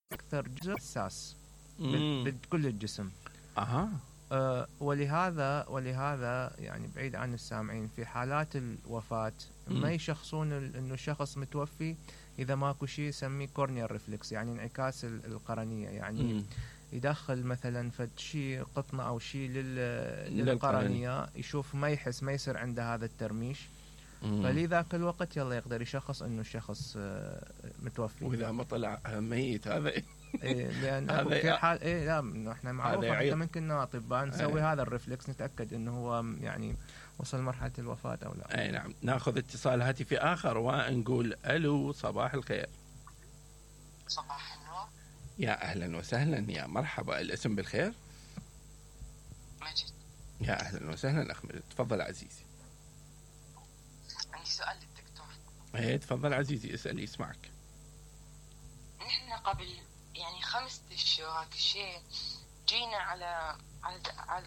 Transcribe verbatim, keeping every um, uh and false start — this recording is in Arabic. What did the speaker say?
أكثر جزء حساس بكل الجسم. أها. أه ولهذا ولهذا يعني بعيد عن السامعين في حالات الوفاة مم. ما يشخصون إنه الشخص متوفي إذا ماكو شيء يسميه كورنيال ريفلكس، يعني انعكاس القرنية، يعني مم. يدخل مثلا فد شيء قطنة أو شيء لل... للقرنية، للقرنية، يشوف ما يحس ما يصير عنده هذا الترميش، فلذاك الوقت يلا يقدر يشخص إنه الشخص متوفي. وإذا ما طلع ميت هذا إيه، لأن في حال إيه لا إحنا معروف حتى من كنا أطباء نسوي هذا الريفلكس نتأكد إنه هو يعني وصل مرحلة الوفاة أو لا. أي نعم. نأخذ اتصال هاتفي آخر ونقول ألو، صباح الخير. صباح النور. يا أهلا وسهلا، يا مرحبا، الاسم بالخير؟ مجد. يا أهلا وسهلا أخ مجد، تفضل عزيزي. عندي سؤال للدكتور. ايه تفضل عزيزي، اسألي، يسمعك. نحن قبل يعني خمسة اشهر هيك شيء جينا على على على